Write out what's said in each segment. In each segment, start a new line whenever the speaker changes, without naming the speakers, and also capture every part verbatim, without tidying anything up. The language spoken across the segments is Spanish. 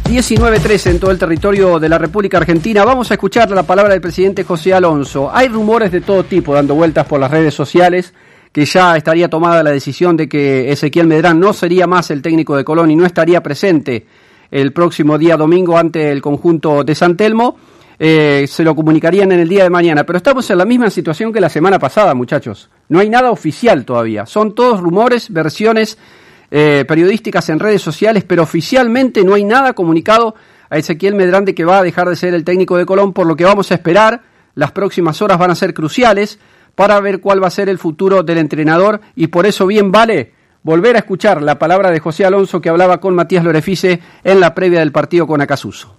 diecinueve trece en todo el territorio de la República Argentina. Vamos a escuchar la palabra del presidente José Alonso. Hay rumores de todo tipo dando vueltas por las redes sociales que ya estaría tomada la decisión de que Ezequiel Medrán no sería más el técnico de Colón y no estaría presente el próximo día domingo ante el conjunto de San Telmo. Eh, se lo comunicarían en el día de mañana, pero estamos en la misma situación que la semana pasada, muchachos. No hay nada oficial todavía, son todos rumores, versiones eh, periodísticas en redes sociales, pero oficialmente no hay nada comunicado a Ezequiel Medrán de que va a dejar de ser el técnico de Colón, por lo que vamos a esperar. Las próximas horas van a ser cruciales para ver cuál va a ser el futuro del entrenador, y por eso bien vale volver a escuchar la palabra de José Alonso, que hablaba con Matías Lorefice en la previa del partido con Acassuso.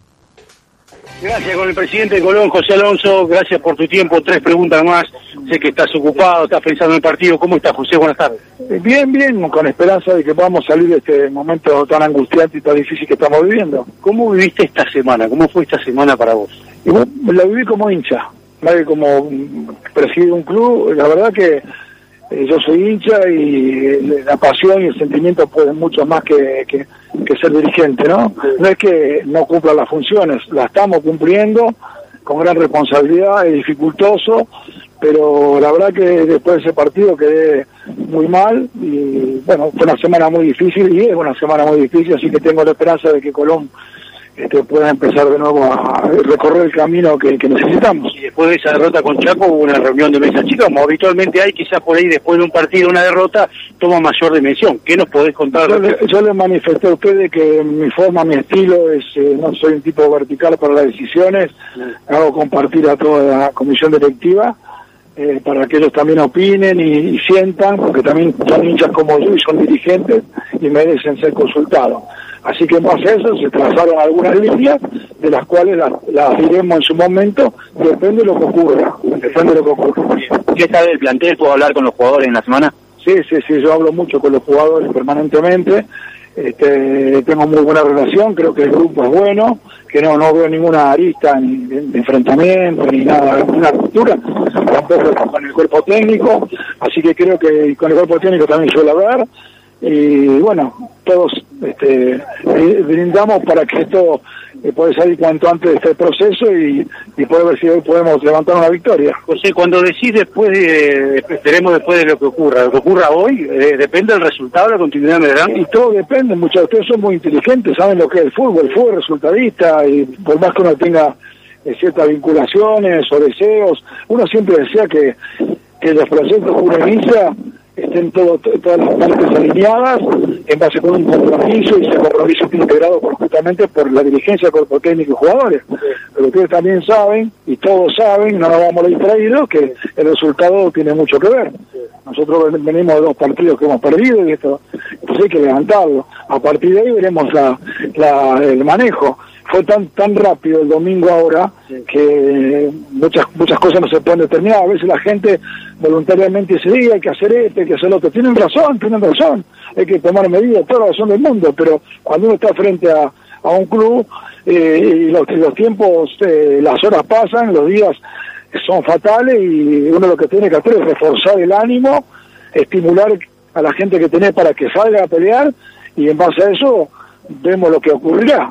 Gracias, con el presidente de Colón, José Alonso, gracias por tu tiempo. Tres preguntas más, sé que estás ocupado, estás pensando en el partido. ¿Cómo estás, José? Buenas tardes.
Bien, bien, con esperanza de que podamos salir de este momento tan angustiante y tan difícil que estamos viviendo.
¿Cómo viviste esta semana? ¿Cómo fue esta semana para vos?
Y bueno, la viví como hincha, ¿vale? Como presido un club. La verdad que eh, yo soy hincha y la pasión y el sentimiento pueden mucho más que, que, que ser dirigente, ¿no? No es que no cumpla las funciones, la estamos cumpliendo con gran responsabilidad, es dificultoso, pero la verdad que después de ese partido quedé muy mal y bueno, fue una semana muy difícil y es una semana muy difícil, así que tengo la esperanza de que Colón este, pueda empezar de nuevo a recorrer el camino que, que necesitamos.
Y después de esa derrota con Chaco hubo una reunión de mesa chica, como habitualmente hay, quizás por ahí después de un partido, una derrota, toma mayor dimensión. ¿Qué nos podés contar?
Yo le, yo le manifesté a ustedes que mi forma, mi estilo es, eh, no soy un tipo vertical para las decisiones, mm. hago compartir a toda la comisión directiva, eh, para que ellos también opinen y, y sientan, porque también son hinchas como yo y son dirigentes y merecen ser consultados. Así que en base a eso se trazaron algunas líneas, de las cuales las, las diremos en su momento, depende de lo que ocurra, depende de lo que ocurra.
¿Qué sabe del plantel? ¿Puedo hablar con los jugadores en la semana?
Sí, sí, sí, yo hablo mucho con los jugadores permanentemente, este, tengo muy buena relación, creo que el grupo es bueno, que no no veo ninguna arista ni de, de enfrentamiento, ni nada, ninguna ruptura, tampoco con el cuerpo técnico, así que creo que con el cuerpo técnico también suele haber, y bueno, todos este, brindamos para que esto eh, pueda salir cuanto antes de este proceso y, y poder ver si hoy podemos levantar una victoria.
José, cuando decís después de, esperemos después de lo que ocurra, lo que ocurra hoy, eh, ¿depende del resultado, la continuidad de Medrán?
Y todo depende, muchos de ustedes son muy inteligentes, saben lo que es el fútbol, el fútbol es resultadista, y por más que uno tenga eh, ciertas vinculaciones o deseos, uno siempre desea que, que los proyectos Jureminsa estén todo, todas las partes alineadas en base con un compromiso, y ese compromiso está integrado por, justamente por la dirigencia, cuerpo técnico y jugadores. Pero ustedes también saben, y todos saben, no nos vamos a distraídos, que el resultado tiene mucho que ver. Nosotros venimos de dos partidos que hemos perdido y esto, entonces hay que levantarlo. A partir de ahí veremos la, la, el manejo. Fue tan tan rápido el domingo ahora que muchas muchas cosas no se pueden determinar. A veces la gente voluntariamente dice, sí, hay que hacer esto, hay que hacer lo otro. Tienen razón, tienen razón. Hay que tomar medidas, toda la razón del mundo. Pero cuando uno está frente a, a un club eh, y los, los tiempos, eh, las horas pasan, los días son fatales, y uno lo que tiene que hacer es reforzar el ánimo, estimular a la gente que tenés para que salga a pelear, y en base a eso vemos lo que ocurrirá.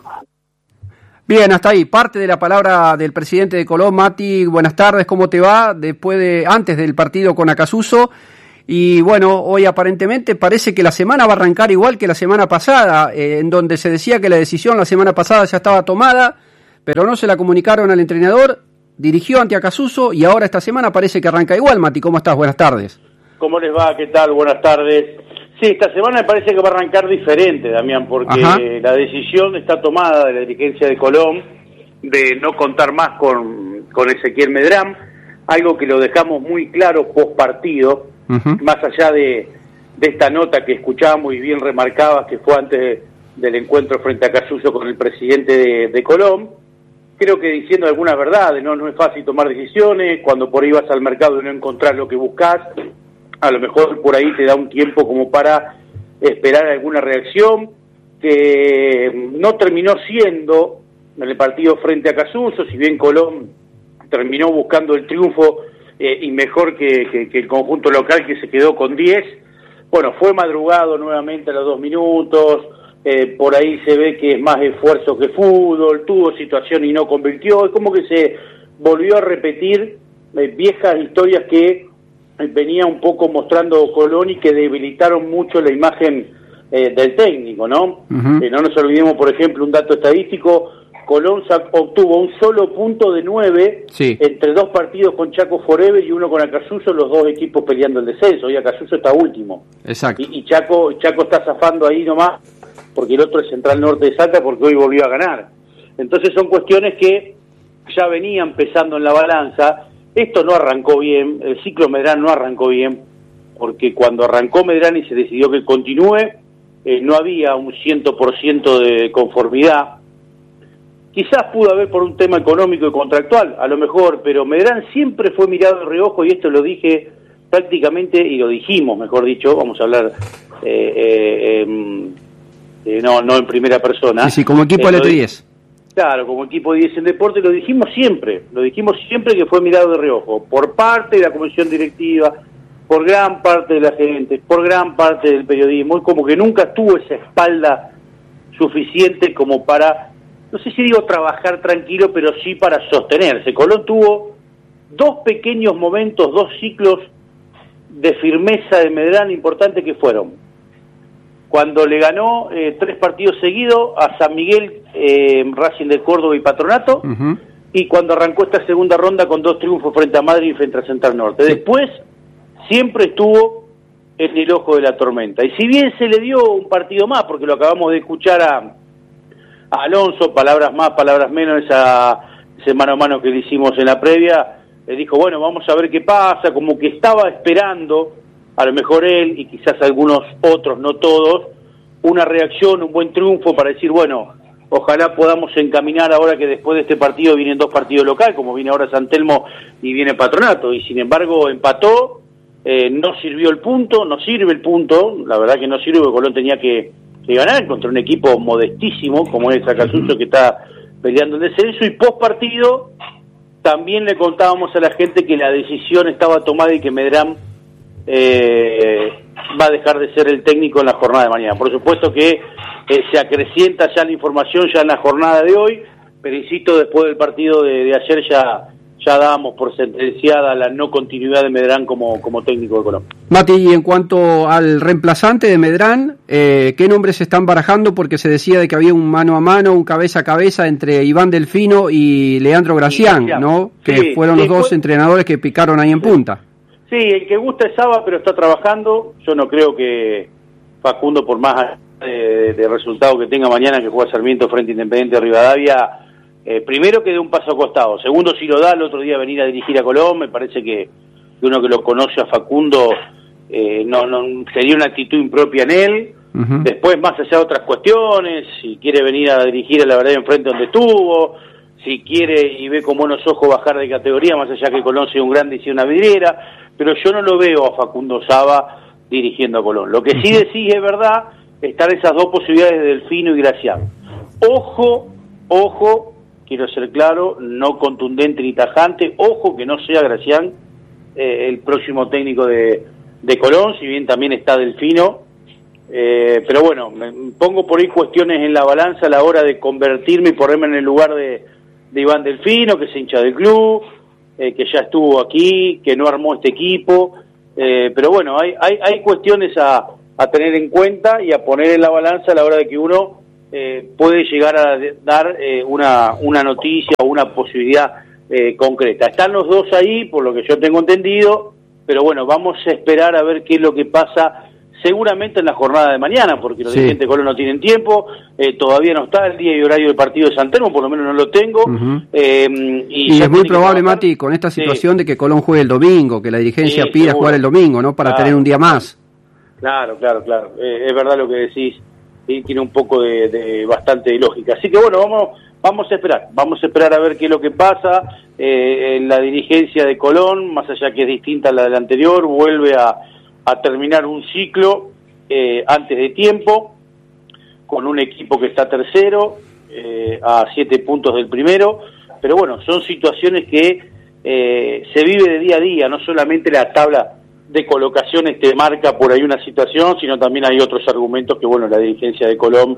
Bien, hasta ahí, parte de la palabra del presidente de Colón. Mati, buenas tardes, ¿cómo te va? Después de, antes del partido con Acassuso, y bueno, hoy aparentemente parece que la semana va a arrancar igual que la semana pasada, eh, en donde se decía que la decisión la semana pasada ya estaba tomada, pero no se la comunicaron al entrenador, dirigió ante Acassuso, y ahora esta semana parece que arranca igual. Mati, ¿cómo estás? Buenas tardes.
¿Cómo les va? ¿Qué tal? Buenas tardes. Sí, esta semana me parece que va a arrancar diferente, Damián, porque Ajá. la decisión está tomada de la dirigencia de Colón de no contar más con, con Ezequiel Medrán, algo que lo dejamos muy claro post partido, uh-huh. más allá de, de esta nota que escuchábamos y bien remarcabas, que fue antes de, del encuentro frente a Acassuso con el presidente de, de Colón, creo que diciendo algunas verdades, ¿no? No es fácil tomar decisiones, cuando por ahí vas al mercado y no encontrás lo que buscás, a lo mejor por ahí te da un tiempo como para esperar alguna reacción, que no terminó siendo en el partido frente a Acassuso, si bien Colón terminó buscando el triunfo eh, y mejor que, que, que el conjunto local, que se quedó con diez. Bueno, fue madrugado nuevamente a los dos minutos, eh, por ahí se ve que es más esfuerzo que fútbol, tuvo situación y no convirtió, es como que se volvió a repetir eh, viejas historias que eh, venía un poco mostrando Colón y que debilitaron mucho la imagen eh, del técnico, ¿no? Uh-huh. Eh, no nos olvidemos, por ejemplo, un dato estadístico: Colón obtuvo un solo punto de nueve sí. entre dos partidos con Chaco Forever y uno con Acasuso, los dos equipos peleando el descenso, y Acasuso está último.
Exacto.
Y, y Chaco Chaco está zafando ahí nomás, porque el otro es Central Norte de Salta, porque hoy volvió a ganar. Entonces son cuestiones que ya venían pesando en la balanza. Esto no arrancó bien, el ciclo Medrán no arrancó bien, porque cuando arrancó Medrán y se decidió que continúe, eh, no había un cien por ciento de conformidad. Quizás pudo haber por un tema económico y contractual, a lo mejor, pero Medrán siempre fue mirado de reojo, y esto lo dije prácticamente, y lo dijimos, mejor dicho, vamos a hablar, eh, eh, eh, eh, no no en primera persona.
Sí, sí, como equipo
eh,
L T diez.
Claro, como equipo de diez en deporte, lo dijimos siempre, lo dijimos siempre que fue mirado de reojo, por parte de la comisión directiva, por gran parte de la gente, por gran parte del periodismo, y como que nunca tuvo esa espalda suficiente como para, no sé si digo trabajar tranquilo, pero sí para sostenerse. Colón tuvo dos pequeños momentos, dos ciclos de firmeza de Medrán importantes que fueron cuando le ganó eh, tres partidos seguidos a San Miguel, eh, Racing de Córdoba y Patronato, uh-huh. y cuando arrancó esta segunda ronda con dos triunfos frente a Madrid y frente a Central Norte. Sí. Después siempre estuvo en el ojo de la tormenta. Y si bien se le dio un partido más, porque lo acabamos de escuchar a Alonso, palabras más, palabras menos, esa, ese mano a mano que le hicimos en la previa, le dijo, bueno, vamos a ver qué pasa, como que estaba esperando, a lo mejor él, y quizás algunos otros, no todos, una reacción, un buen triunfo para decir, bueno, ojalá podamos encaminar ahora que después de este partido vienen dos partidos locales, como viene ahora San Telmo y viene Patronato, y sin embargo empató, eh, no sirvió el punto, no sirve el punto, la verdad que no sirve, porque Colón tenía que que ganar contra un equipo modestísimo como es Acasuso, que está peleando el descenso, y post partido también le contábamos a la gente que la decisión estaba tomada y que Medrán eh, va a dejar de ser el técnico en la jornada de mañana. Por supuesto que eh, se acrecienta ya la información ya en la jornada de hoy, pero insisto, después del partido de, de ayer ya ya dábamos por sentenciada la no continuidad de Medrán como, como técnico de Colón.
Mati, y en cuanto al reemplazante de Medrán, eh, ¿qué nombres se están barajando? Porque se decía de que había un mano a mano, un cabeza a cabeza entre Iván Delfino y Leandro Gracián, ¿no? Que sí, fueron los dos fue... entrenadores que picaron ahí en sí. punta.
Sí, el que gusta es Saba, pero está trabajando. Yo no creo que Facundo, por más de, de resultado que tenga mañana, que juega Sarmiento frente a Independiente de Rivadavia, Eh, primero que dé un paso a costado, segundo si lo da el otro día venir a dirigir a Colón, me parece que, que uno que lo conoce a Facundo eh, no, no sería una actitud impropia en él. Uh-huh. Después, más allá de otras cuestiones, si quiere venir a dirigir a la verdad enfrente donde estuvo, si quiere y ve con buenos ojos bajar de categoría, más allá que Colón sea un grande y sea una vidriera, pero yo no lo veo a Facundo Saba dirigiendo a Colón. Lo que sí decís es verdad, están esas dos posibilidades de Delfino y Gracián. Ojo, ojo, quiero ser claro, no contundente ni tajante, ojo que no sea Gracián eh, el próximo técnico de, de Colón, si bien también está Delfino, eh, pero bueno, me pongo por ahí cuestiones en la balanza a la hora de convertirme y ponerme en el lugar de, de Iván Delfino, que es hincha del club, eh, que ya estuvo aquí, que no armó este equipo, eh, pero bueno, hay, hay, hay cuestiones a, a tener en cuenta y a poner en la balanza a la hora de que uno Eh, puede llegar a de, dar eh, una, una noticia o una posibilidad eh, concreta. Están los dos ahí, por lo que yo tengo entendido, pero bueno, vamos a esperar a ver qué es lo que pasa seguramente en la jornada de mañana, porque los sí. dirigentes de Colón no tienen tiempo, eh, todavía no está el día y horario del partido de San Telmo, por lo menos no lo tengo. Uh-huh. eh, y
y es muy probable, Mati, con esta situación sí. de que Colón juegue el domingo, que la dirigencia sí, pida seguro. jugar el domingo, ¿no? Para claro. tener un día más.
Claro, claro, claro. Eh, es verdad lo que decís. Y tiene un poco de, de bastante de lógica. Así que bueno, vamos vamos a esperar, vamos a esperar a ver qué es lo que pasa. Eh, en la dirigencia de Colón, más allá que es distinta a la del anterior, vuelve a, a terminar un ciclo eh, antes de tiempo, con un equipo que está tercero, eh, a siete puntos del primero, pero bueno, son situaciones que eh, se vive de día a día, no solamente la tabla de colocaciones te marca por ahí una situación, sino también hay otros argumentos que, bueno, la dirigencia de Colón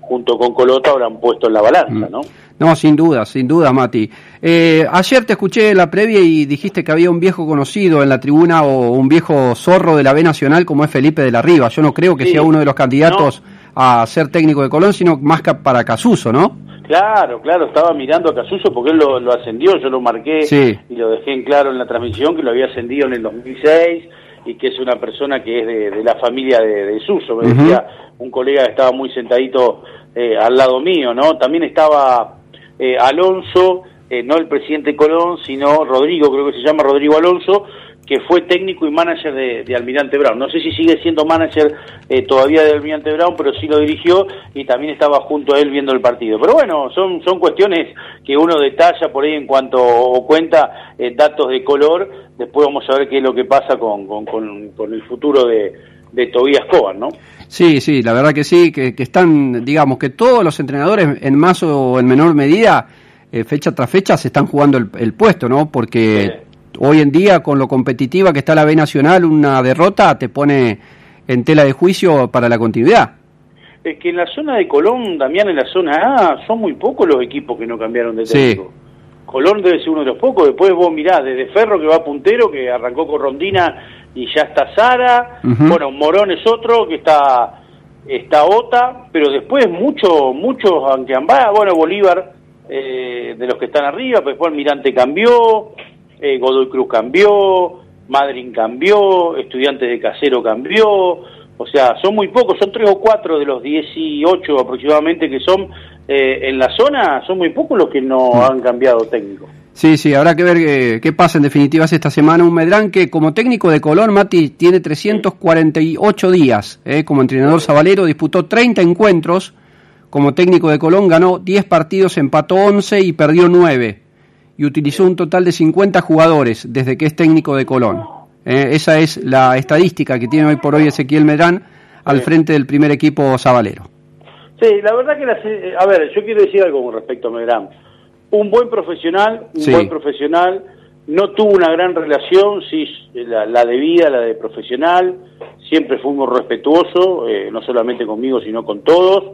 junto con Coloto habrán puesto en la balanza, ¿no?
No, sin duda, sin duda, Mati. Eh, ayer te escuché en la previa y dijiste que había un viejo conocido en la tribuna o un viejo zorro de la B Nacional como es Felipe de la Riva. Yo no creo que sí. sea uno de los candidatos no. a ser técnico de Colón, sino más que para Casuso, ¿no?
Claro, claro, estaba mirando a Casuso porque él lo, lo ascendió, yo lo marqué sí. y lo dejé en claro en la transmisión que lo había ascendido en el dos mil seis y que es una persona que es de, de la familia de, de Suso, me uh-huh. decía un colega que estaba muy sentadito eh, al lado mío, ¿no? También estaba eh, Alonso, eh, no el presidente Colón, sino Rodrigo, creo que se llama Rodrigo Alonso, que fue técnico y manager de, de Almirante Brown. No sé si sigue siendo manager eh, todavía de Almirante Brown, pero sí lo dirigió y también estaba junto a él viendo el partido. Pero bueno, son son cuestiones que uno detalla por ahí en cuanto o cuenta eh, datos de color. Después vamos a ver qué es lo que pasa con, con, con, con el futuro de, de Tobías Coban, ¿no?
Sí, sí, la verdad que sí, que, que están, digamos, que todos los entrenadores en más o en menor medida, eh, fecha tras fecha, se están jugando el, el puesto, ¿no? Porque sí. hoy en día, con lo competitiva que está la B Nacional, una derrota te pone en tela de juicio para la continuidad.
Es que en la zona de Colón, Damián, en la zona A, son muy pocos los equipos que no cambiaron de técnico. Sí. Colón debe ser uno de los pocos. Después vos mirás, desde Ferro, que va puntero, que arrancó con Rondina y ya está Sara. Uh-huh. Bueno, Morón es otro, que está está Ota, pero después muchos, muchos, aunque ambas, bueno, Bolívar, eh, de los que están arriba, pues después Almirante cambió, eh, Godoy Cruz cambió, Madryn cambió, Estudiantes de Casero cambió, o sea, son muy pocos, son tres o cuatro de los dieciocho aproximadamente que son eh, en la zona, son muy pocos los que no uh-huh. han cambiado técnico.
Sí, sí, habrá que ver qué, qué pasa en definitiva esta semana. Un Medrán que como técnico de Colón, Mati, tiene trescientos cuarenta y ocho días. Eh, como entrenador sabalero disputó treinta encuentros. Como técnico de Colón ganó diez partidos, empató once y perdió nueve. Y utilizó un total de cincuenta jugadores desde que es técnico de Colón. Eh, esa es la estadística que tiene hoy por hoy Ezequiel Medrán al sí. frente del primer equipo sabalero.
Sí, la verdad que... La, a ver, yo quiero decir algo con respecto a Medrán. Un buen profesional, un sí. buen profesional, no tuvo una gran relación, sí, la, la de vida, la de profesional, siempre fuimos respetuosos, eh, no solamente conmigo, sino con todos,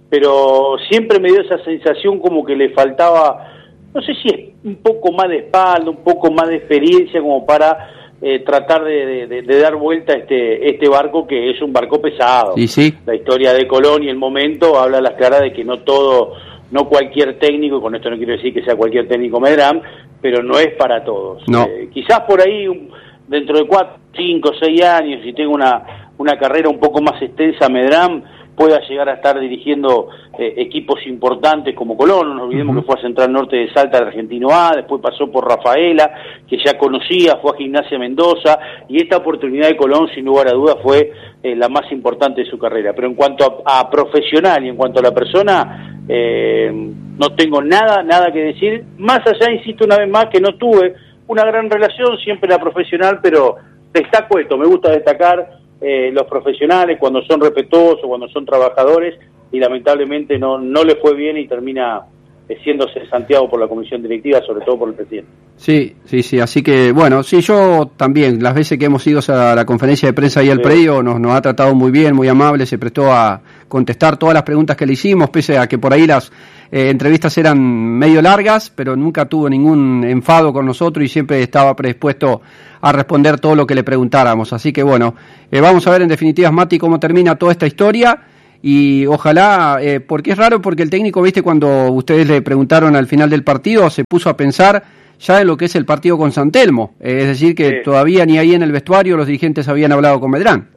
pero siempre me dio esa sensación como que le faltaba, no sé si es un poco más de espalda, un poco más de experiencia como para eh, tratar de, de, de dar vuelta a este, este barco que es un barco pesado.
¿Y sí?
La historia de Colón y el momento habla a las claras de que no todo... No cualquier técnico, con esto no quiero decir que sea cualquier técnico Medrán, pero no es para todos.
No.
Eh, quizás por ahí, un, dentro de cuatro, cinco, seis años, si tengo una, una carrera un poco más extensa, Medrán pueda llegar a estar dirigiendo eh, equipos importantes como Colón. No nos olvidemos uh-huh. que fue a Central Norte de Salta, de Argentino A, después pasó por Rafaela, que ya conocía, fue a Gimnasia Mendoza, y esta oportunidad de Colón, sin lugar a dudas, fue eh, la más importante de su carrera. Pero en cuanto a, a profesional y en cuanto a la persona... Eh, no tengo nada, nada que decir, más allá, insisto una vez más, que no tuve una gran relación, siempre la profesional, pero destaco esto, me gusta destacar eh, los profesionales cuando son respetuosos, cuando son trabajadores, y lamentablemente no, no le fue bien y termina siendo cesanteado por la comisión directiva, sobre todo por el presidente.
Sí, sí, sí, así que bueno, sí, yo también, las veces que hemos ido a la conferencia de prensa y al sí. predio, nos, nos ha tratado muy bien, muy amable, se prestó a contestar todas las preguntas que le hicimos, pese a que por ahí las eh, entrevistas eran medio largas, pero nunca tuvo ningún enfado con nosotros y siempre estaba predispuesto a responder todo lo que le preguntáramos. Así que bueno, eh, vamos a ver en definitiva, Mati, cómo termina toda esta historia. Y ojalá, eh, porque es raro, porque el técnico, viste, cuando ustedes le preguntaron al final del partido, se puso a pensar ya en lo que es el partido con San Telmo, eh, es decir, que sí. todavía ni ahí en el vestuario los dirigentes habían hablado con Medrán.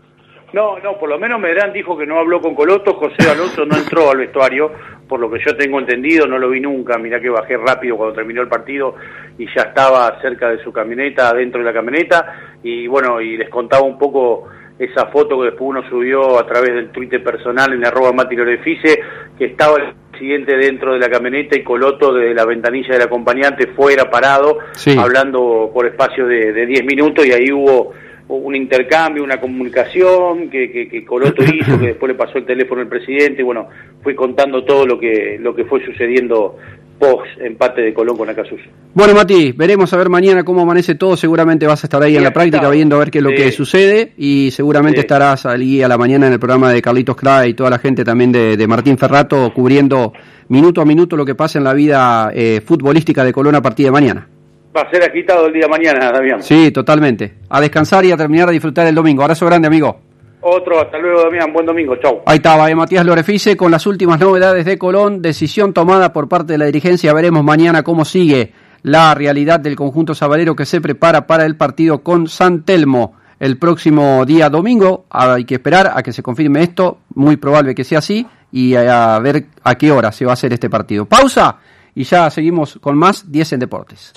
No, no, por lo menos Medrán dijo que no habló con Coloto, José Alonso no entró al vestuario, por lo que yo tengo entendido, no lo vi nunca, mirá que bajé rápido cuando terminó el partido y ya estaba cerca de su camioneta, dentro de la camioneta, y bueno, y les contaba un poco... esa foto que después uno subió a través del Twitter personal en arroba Mati Lorefice, que estaba el presidente dentro de la camioneta y Coloto desde la ventanilla del acompañante fuera parado, sí. hablando por espacio de, de diez minutos, y ahí hubo un intercambio, una comunicación que, que, que Coloto hizo, que después le pasó el teléfono al presidente, y bueno, fui contando todo lo que lo que fue sucediendo post empate de Colón con Acassuso.
Bueno, Mati, veremos a ver mañana cómo amanece todo. Seguramente vas a estar ahí sí, en la práctica está. viendo a ver qué es lo sí. que sucede, y seguramente sí. estarás allí a la mañana en el programa de Carlitos Cray y toda la gente también de, de Martín Ferrato, cubriendo minuto a minuto lo que pasa en la vida eh, futbolística de Colón a partir de mañana.
Va a ser agitado el día de mañana, Damián.
Sí, totalmente. A descansar y a terminar de disfrutar el domingo. Abrazo grande, amigo.
Otro, hasta luego, Damián, buen domingo, chau.
Ahí estaba, eh, Matías Lorefice con las últimas novedades de Colón, decisión tomada por parte de la dirigencia. Veremos mañana cómo sigue la realidad del conjunto sabalero que se prepara para el partido con San Telmo el próximo día domingo. Hay que esperar a que se confirme esto, muy probable que sea así, y a ver a qué hora se va a hacer este partido. Pausa y ya seguimos con más diez en Deportes.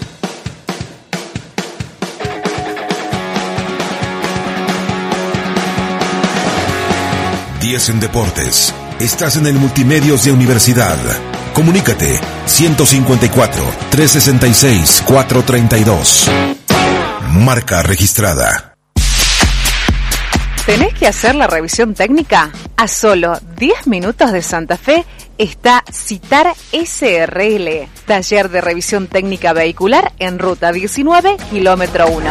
diez en Deportes. Estás en el Multimedios de Universidad. Comunícate ciento cincuenta y cuatro, trescientos sesenta y seis, cuatrocientos treinta y dos. Marca registrada.
¿Tenés que hacer la revisión técnica? A solo diez minutos de Santa Fe está Citar S R L, taller de revisión técnica vehicular en ruta diecinueve, kilómetro uno.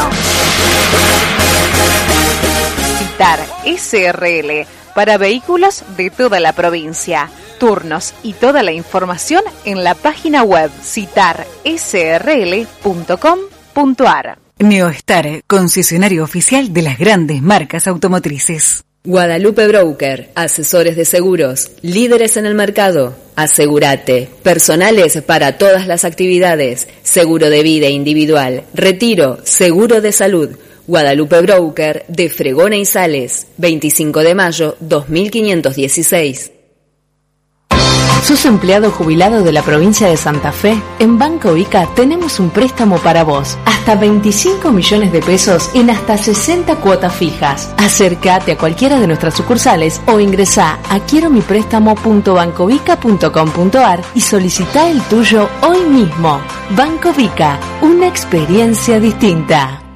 Citar S R L, para vehículos de toda la provincia. Turnos y toda la información en la página web citar s r l punto com punto a r.
Neostar, concesionario oficial de las grandes marcas automotrices.
Guadalupe Broker, asesores de seguros, líderes en el mercado. Asegúrate, personales para todas las actividades, seguro de vida individual, retiro, seguro de salud. Guadalupe Broker, de Fregona y Sales, veinticinco de mayo, dos mil quinientos dieciséis.
¿Sos empleado jubilado de la provincia de Santa Fe? En Banco Vica tenemos un préstamo para vos, hasta veinticinco millones de pesos en hasta sesenta cuotas fijas. Acércate a cualquiera de nuestras sucursales o ingresá a quiero mi préstamo punto bancovica punto com punto a r y solicitá el tuyo hoy mismo. Banco Vica, una experiencia distinta.